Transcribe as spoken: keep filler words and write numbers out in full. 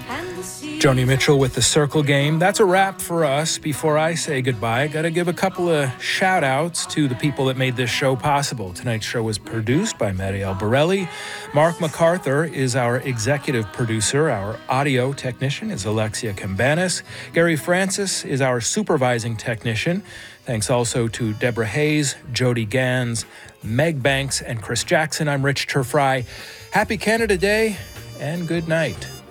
Joni Mitchell with the Circle Game. That's a wrap for us. Before I say goodbye, I got to give a couple of shout outs to the people that made this show possible. Tonight's show was produced by Marielle Borelli. Mark MacArthur is our executive producer. Our audio technician is Alexia Cambanis. Gary Francis is our supervising technician. Thanks also to Deborah Hayes, Jody Gans, Meg Banks, and Chris Jackson. I'm Rich Turfry. Happy Canada Day and good night.